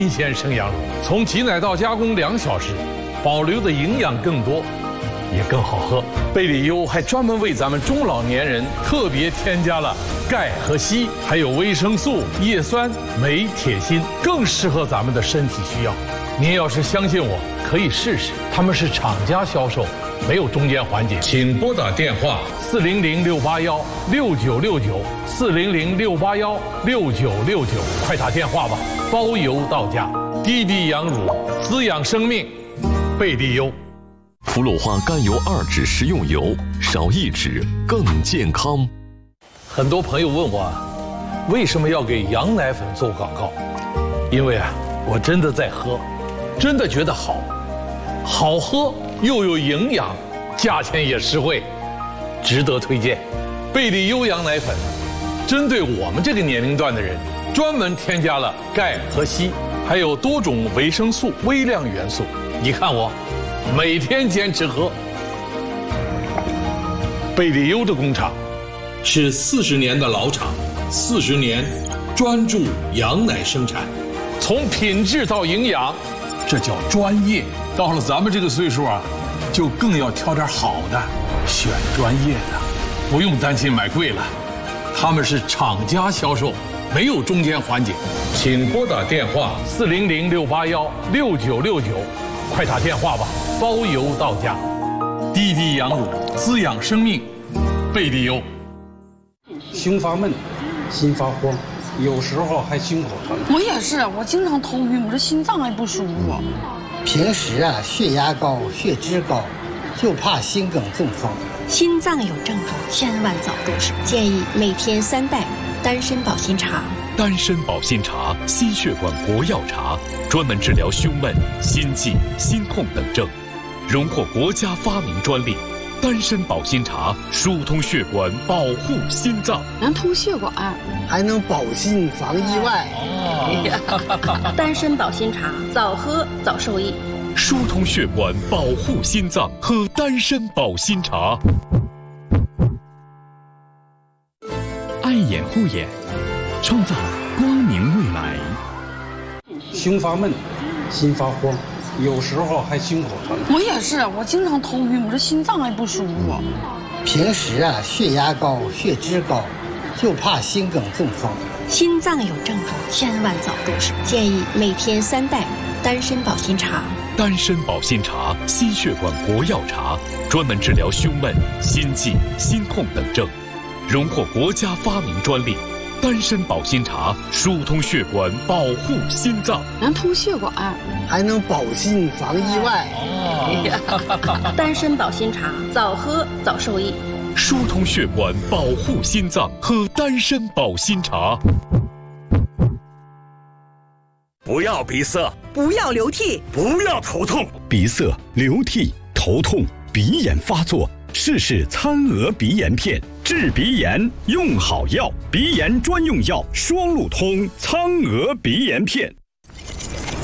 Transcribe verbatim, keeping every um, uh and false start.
新鲜生羊乳，从挤奶到加工两小时，保留的营养更多，也更好喝。贝里优还专门为咱们中老年人特别添加了钙和硒，还有维生素、叶酸、镁、铁、锌，更适合咱们的身体需要。您要是相信我，可以试试。他们是厂家销售，没有中间环节。请拨打电话四零零六八幺六九六九四零零六八幺六九六九，快打电话吧，包邮到家。滴滴羊乳，滋养生命，贝利优。 氟鲁化甘油二酯食用油，少一酯更健康。 很多朋友问我，为什么要给羊奶粉做广告？因为啊，我真的在喝，真的觉得好，好喝又有营养，价钱也实惠，值得推荐。贝利优羊奶粉，针对我们这个年龄段的人，专门添加了钙和硒，还有多种维生素、微量元素。你看我，每天坚持喝。贝利优的工厂是四十年的老厂，四十年专注羊奶生产，从品质到营养，这叫专业。到了咱们这个岁数啊，就更要挑点好的，选专业的，不用担心买贵了。他们是厂家销售，没有中间环节。请拨打电话四零零六八幺六九六九，快打电话吧，包邮到家。滴滴羊乳，滋养生命，贝利优。 胸发闷，心发慌，有时候还心口疼。 我也是，我经常头晕，我这心脏也不舒服。 平时啊，血压高、血脂高，就怕心梗中风。 心脏有症状，千万早重视。建议每天三袋丹参保心茶。 丹参保心茶，心血管活药茶，专门治疗胸闷、心悸、心痛等症，荣获国家发明专利。丹参保心茶疏通血管，保护心脏， 能通血管， 还能保心防意外。 哦、丹参保心茶，早喝早受益。 疏通血管，保护心脏，喝丹参保心茶。 爱眼护眼，创造光明未来。 胸发闷，心发慌，有时候还心口疼。 我也是，我经常头晕，我这心脏也不舒服。 平时啊，血压高、血脂高，就怕心梗中风。 心脏有症状，千万早重视。建议每天三袋丹参保心茶。 丹参保心茶，心血管活药茶，专门治疗胸闷、心悸、心痛等症，荣获国家发明专利。丹参保心茶疏通血管，保护心脏， 能通血管， 还能保心防意外。 哦、丹参保心茶，早喝早受益。 疏通血管，保护心脏，喝丹参保心茶。 不要鼻塞， 不要流涕， 不要头痛。 鼻塞、流涕、头痛、鼻炎发作，试试苍娥鼻炎片，治鼻炎用好药，鼻炎专用药双路通苍娥鼻炎片。